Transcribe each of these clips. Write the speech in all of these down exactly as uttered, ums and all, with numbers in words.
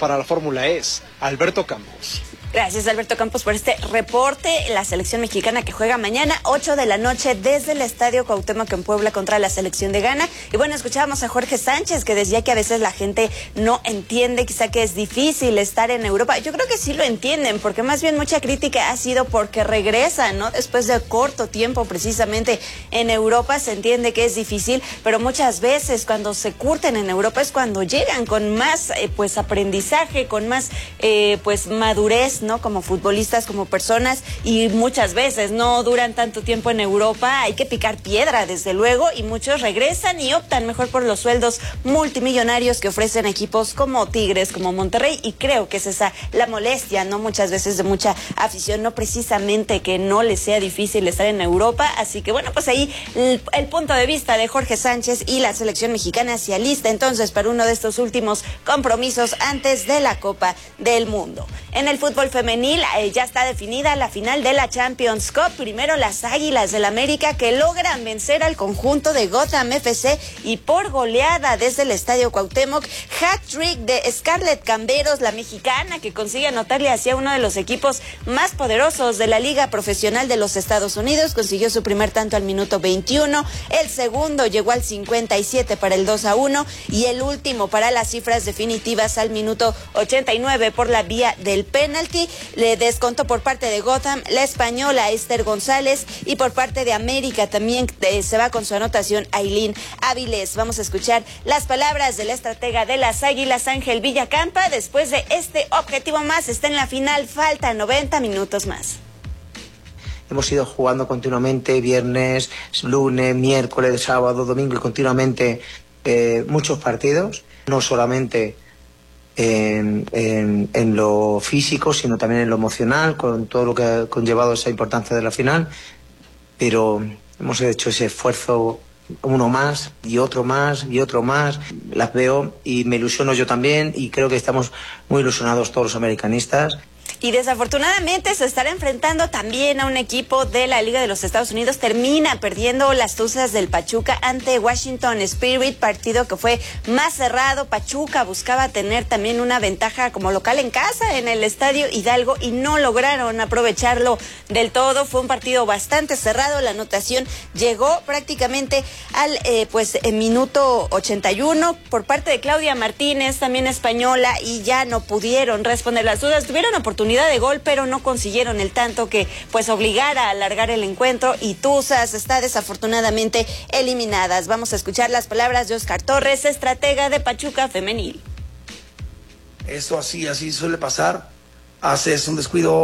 para la Fórmula E Alberto Campos. Gracias, Alberto Campos, por este reporte. La selección mexicana que juega mañana, ocho de la noche, desde el Estadio Cuauhtémoc en Puebla contra la selección de Ghana. Y bueno, escuchábamos a Jorge Sánchez, que decía que a veces la gente no entiende, quizá que es difícil estar en Europa. Yo creo que sí lo entienden, porque más bien mucha crítica ha sido porque regresan, ¿no? Después de corto tiempo, precisamente en Europa, se entiende que es difícil, pero muchas veces cuando se curten en Europa es cuando llegan con más, eh, pues, aprendizaje, con más, eh, pues, madurez, ¿no? Como futbolistas, como personas, y muchas veces no duran tanto tiempo en Europa. Hay que picar piedra, desde luego, y muchos regresan y optan mejor por los sueldos multimillonarios que ofrecen equipos como Tigres, como Monterrey, y creo que es esa la molestia, ¿no? Muchas veces de mucha afición, no precisamente que no les sea difícil estar en Europa. Así que bueno, pues ahí el, el punto de vista de Jorge Sánchez, y la selección mexicana se alista entonces para uno de estos últimos compromisos antes de la Copa del Mundo. En el fútbol femenil eh, ya está definida la final de la Champions Cup. Primero las Águilas del América, que logran vencer al conjunto de Gotham F C y por goleada desde el Estadio Cuauhtémoc. Hat-trick de Scarlett Camberos, la mexicana, que consigue anotarle hacia uno de los equipos más poderosos de la Liga Profesional de los Estados Unidos. Consiguió su primer tanto al minuto veintiuno, el segundo llegó al cincuenta y siete para el dos a uno, y el último para las cifras definitivas al minuto ochenta y nueve por la vía del penalti. Le descontó por parte de Gotham la española Esther González, y por parte de América también eh, se va con su anotación Ailín Áviles. Vamos a escuchar las palabras del estratega de las Águilas, Ángel Villacampa, después de este objetivo más. Está en la final, faltan noventa minutos más. Hemos ido jugando continuamente, viernes, lunes, miércoles, sábado, domingo, y continuamente eh, muchos partidos, no solamente En, en, en lo físico, sino también en lo emocional, con todo lo que ha conllevado esa importancia de la final. Pero hemos hecho ese esfuerzo, uno más y otro más y otro más. Las veo y me ilusiono yo también, y creo que estamos muy ilusionados todos los americanistas. Y desafortunadamente se estará enfrentando también a un equipo de la Liga de los Estados Unidos. Termina perdiendo las Tuzas del Pachuca ante Washington Spirit, partido que fue más cerrado. Pachuca buscaba tener también una ventaja como local en casa en el Estadio Hidalgo, y no lograron aprovecharlo del todo. Fue un partido bastante cerrado. La anotación llegó prácticamente al eh, pues en minuto ochenta y uno por parte de Claudia Martínez, también española, y ya no pudieron responder las dudas. Tuvieron oportunidad de gol, pero no consiguieron el tanto que pues obligara a alargar el encuentro, y Tuzas está desafortunadamente eliminadas. Vamos a escuchar las palabras de Oscar Torres, estratega de Pachuca Femenil. Eso así, así suele pasar. Haces un descuido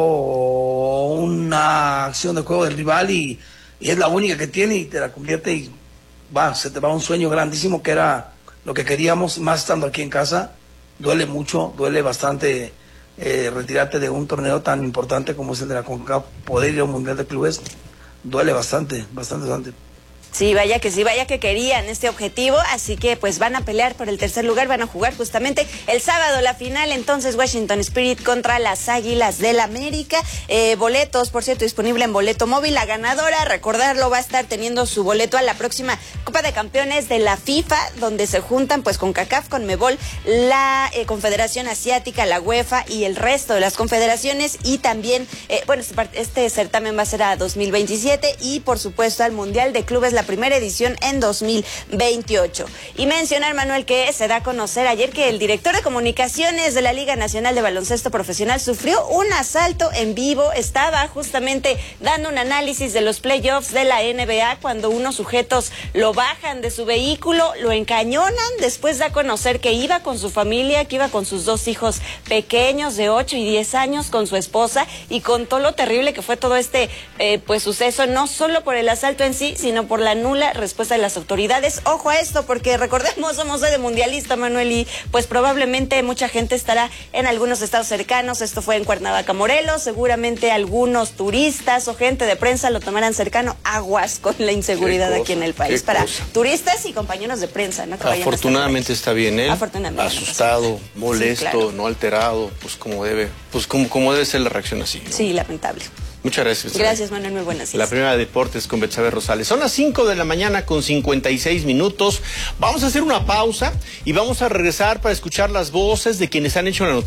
o una acción de juego del rival y, y es la única que tiene, y te la convierte, y va, se te va un sueño grandísimo que era lo que queríamos, más estando aquí en casa. Duele mucho, duele bastante. Eh, retirarte de un torneo tan importante como es el de la CONCACAF, poder ir a un Mundial de Clubes, duele bastante, bastante, bastante. Sí, vaya que sí, vaya que querían este objetivo, así que pues van a pelear por el tercer lugar, van a jugar justamente el sábado la final, entonces Washington Spirit contra las Águilas del América. Eh, boletos, por cierto, disponible en Boleto Móvil. La ganadora, recordarlo, va a estar teniendo su boleto a la próxima Copa de Campeones de la FIFA, donde se juntan pues con CONCACAF, CONMEBOL, la eh, Confederación Asiática, la UEFA y el resto de las confederaciones, y también, eh, bueno, este, este certamen va a ser a dos mil veintisiete, y por supuesto al Mundial de Clubes, la primera edición en dos mil veintiocho. Y mencionar, Manuel, que se da a conocer ayer que el director de comunicaciones de la Liga Nacional de Baloncesto Profesional sufrió un asalto en vivo. Estaba justamente dando un análisis de los playoffs de la N B A cuando unos sujetos lo bajan de su vehículo, lo encañonan, después da a conocer que iba con su familia, que iba con sus dos hijos pequeños de ocho y diez años, con su esposa, y contó lo terrible que fue todo este eh, pues suceso, no solo por el asalto en sí, sino por la nula respuesta de las autoridades. Ojo a esto, porque recordemos, somos sede mundialista, Manuel, y pues probablemente mucha gente estará en algunos estados cercanos. Esto fue en Cuernavaca, Morelos. Seguramente algunos turistas o gente de prensa lo tomarán cercano. Aguas con la inseguridad cosa, aquí en el país para cosa. turistas y compañeros de prensa, ¿no? Que Afortunadamente está bien, ¿eh? Afortunadamente. Asustado, molesto, sí, claro. No alterado, pues como debe, pues como, como debe ser la reacción así, ¿no? Sí, lamentable. Muchas gracias. Gracias, Manuel, muy buenas. La primera de deportes con Betsabe Rosales. Son las cinco de la mañana con cincuenta y seis minutos. Vamos a hacer una pausa y vamos a regresar para escuchar las voces de quienes han hecho la noticia.